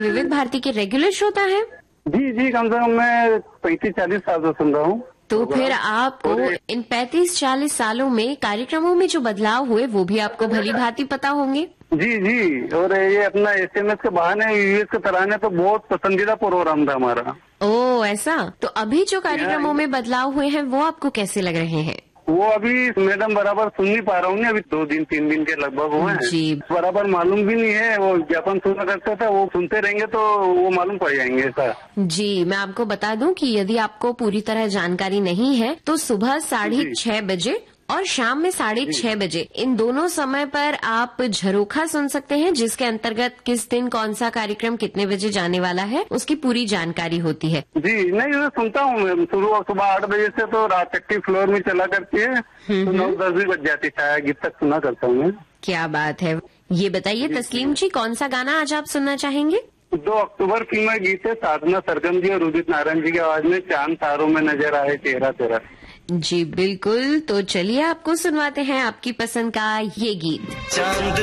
विविध भारती के रेगुलर श्रोता हैं? जी जी, कम से कम मैं 35-40 साल से सुन रहा हूँ। तो फिर आपको इन 35-40 सालों में कार्यक्रमों में जो बदलाव हुए वो भी आपको भली भांति पता होंगे। जी जी, और ये अपना SMS के बहाने यूएस के तराने तो बहुत पसंदीदा प्रोग्राम था हमारा। ओह, ऐसा? तो अभी जो कार्यक्रमों में बदलाव हुए हैं वो आपको कैसे लग रहे हैं? वो अभी मैडम बराबर सुन नहीं पा रहा हूँ, अभी 2-3 दिन के लगभग हुए हैं जी। बराबर मालूम भी नहीं है। वो ज्ञापन सुना करता था, वो सुनते रहेंगे तो वो मालूम पड़ जाएंगे ऐसा। जी, मैं आपको बता दूं कि यदि आपको पूरी तरह जानकारी नहीं है तो सुबह 6:30 बजे और शाम में 6:30 बजे इन दोनों समय पर आप झरोखा सुन सकते हैं, जिसके अंतर्गत किस दिन कौन सा कार्यक्रम कितने बजे जाने वाला है उसकी पूरी जानकारी होती है। जी नहीं, मैं सुनता हूँ। मैं सुबह 8 बजे से तो रात तक की फ्लोर में चला करती है, तो 9-10 भी बज जाती है, गीत तक सुना करता हूँ मैं। क्या बात है। ये बताइए तस्लीम जी, कौन सा गाना आज आप सुनना चाहेंगे? 2 अक्टूबर की मैं गीत है, साधना सरगम जी और उदित नारायण जी की आवाज में, चांद तारों में नजर आए चेहरा तेरा। जी बिल्कुल, तो चलिए आपको सुनवाते हैं आपकी पसंद का ये गीत।